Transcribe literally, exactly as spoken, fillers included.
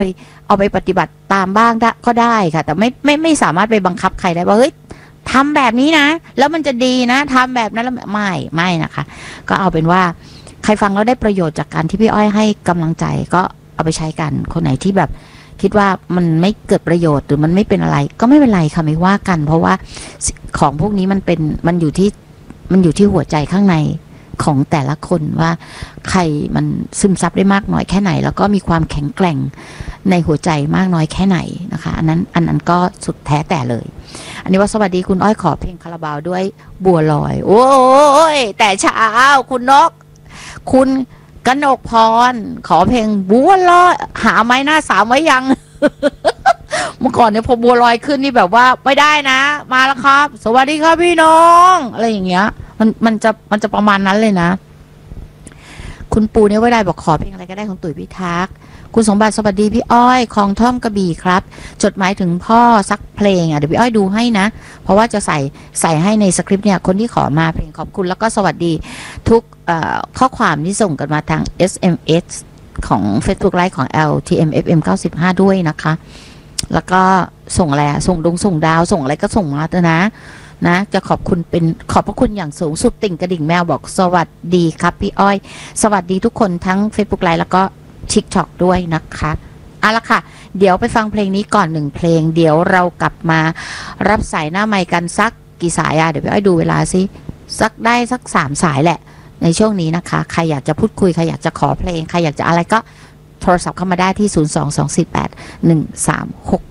เอาไปปฏิบัติตามบ้างก็ได้ค่ะแต่ไม่ไม่ไม่สามารถไปบังคับใครได้ว่าเฮ้ยทำแบบนี้นะแล้วมันจะดีนะทำแบบนั้นแล้วไม่ไม่นะคะก็เอาเป็นว่าใครฟังแล้วได้ประโยชน์จากการที่พี่อ้อยให้กำลังใจก็เอาไปใช้กันคนไหนที่แบบคิดว่ามันไม่เกิดประโยชน์หรือมันไม่เป็นอะไรก็ไม่เป็นไรค่ะไม่ว่ากันเพราะว่าของพวกนี้มันเป็นมันอยู่ที่มันอยู่ที่หัวใจข้างในของแต่ละคนว่าใครมันซึมซับได้มากน้อยแค่ไหนแล้วก็มีความแข็งแกร่งในหัวใจมากน้อยแค่ไหนนะคะอันนั้นอันนั้นก็สุดแท้แต่เลยอันนี้ว่าสวัสดีคุณอ้อยขอเพลงคาราบาวด้วยบัวลอยโอ้ยแต่เช้าคุณนกคุณกนกพรขอเพลงบัวลอยหาไม้หน้าสามไว้ยัง เมื่อก่อนเนี่ยพอบัวลอยขึ้นนี่แบบว่าไม่ได้นะมาแล้วครับสวัสดีครับพี่น้องอะไรอย่างเงี้ยมันมันจะมันจะประมาณนั้นเลยนะคุณปูเนี่ยไม่ได้บอกขอเพลงอะไรก็ได้ของตุ๋ยพิทักษ์คุณสมบัติสวัสดีพี่อ้อยคลองท่อมกระบี่ครับจดหมายถึงพ่อซักเพลงอ่ะเดี๋ยวพี่อ้อยดูให้นะเพราะว่าจะใส่ใส่ให้ในสคริปต์เนี่ยคนที่ขอมาเพลงขอบคุณแล้วก็สวัสดีทุกข้อความที่ส่งกันมาทาง เอส เอ็ม เอส ของ Facebook Live ของ แอล ที เอ็ม เอฟ เอ็ม เก้าสิบห้าด้วยนะคะแล้วก็ส่งอะไรส่งดงส่งดาวส่งอะไรก็ส่งมาเถอะนะนะจะขอบคุณเป็นขอบพระคุณอย่างสูงสุดติ่งกระดิ่งแมวบอกสวัสดีครับพี่อ้อยสวัสดีทุกคนทั้ง Facebook Live แล้วก็ TikTok ด้วยนะคะเอาละค่ะเดี๋ยวไปฟังเพลงนี้ก่อนหนึ่งเพลงเดี๋ยวเรากลับมารับสายหน้าไมค์กันสักกี่สายอะเดี๋ยวพี่อ้อยดูเวลาสิสักได้สักสามสายแหละในช่วงนี้นะคะใครอยากจะพูดคุยใครอยากจะขอเพลงใครอยากจะอะไรก็โทรศัพท์เข้ามาได้ที่ศูนย์ สอง สอง สี่ แปด หนึ่ง สาม หก